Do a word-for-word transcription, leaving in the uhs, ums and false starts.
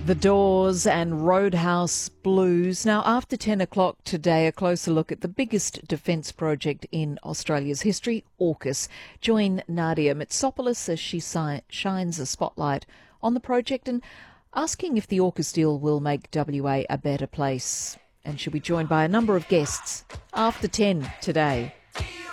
The Doors and Roadhouse Blues. Now, after ten o'clock today, a closer look at the biggest defence project in Australia's history, AUKUS. Join Nadia Mitsopoulos as she si- shines a spotlight on the project and asking if the AUKUS deal will make W A a better place. And she'll be joined by a number of guests after ten today.